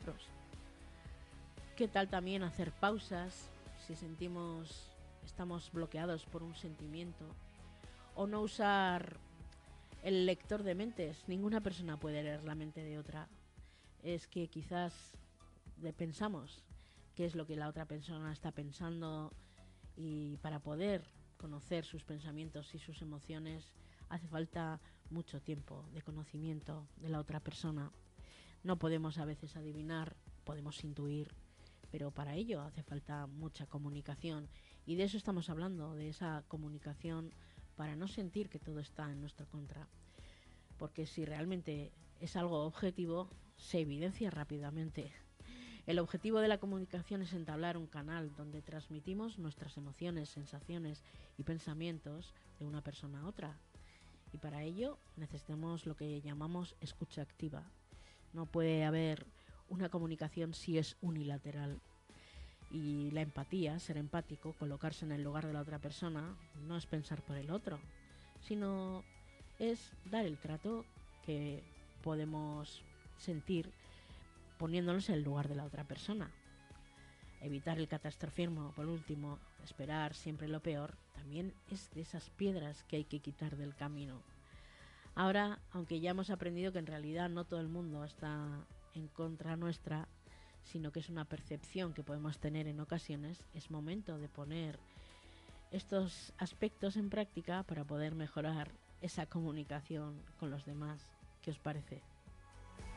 otros. ¿Qué tal también hacer pausas si estamos bloqueados por un sentimiento? O no usar el lector de mentes. Ninguna persona puede leer la mente de otra. Es que quizás pensamos qué es lo que la otra persona está pensando, y para poder conocer sus pensamientos y sus emociones hace falta mucho tiempo de conocimiento de la otra persona. No podemos a veces adivinar, podemos intuir, pero para ello hace falta mucha comunicación, y de eso estamos hablando, de esa comunicación para no sentir que todo está en nuestra contra, porque si realmente es algo objetivo, se evidencia rápidamente. El objetivo de la comunicación es entablar un canal donde transmitimos nuestras emociones, sensaciones y pensamientos de una persona a otra. Y para ello necesitamos lo que llamamos escucha activa. No puede haber una comunicación si es unilateral. Y la empatía, ser empático, colocarse en el lugar de la otra persona, no es pensar por el otro, sino es dar el trato que podemos sentir poniéndonos en el lugar de la otra persona. Evitar el catastrofismo, por último, esperar siempre lo peor, también es de esas piedras que hay que quitar del camino. Ahora, aunque ya hemos aprendido que en realidad no todo el mundo está en contra nuestra, sino que es una percepción que podemos tener en ocasiones, es momento de poner estos aspectos en práctica para poder mejorar esa comunicación con los demás. ¿Qué os parece?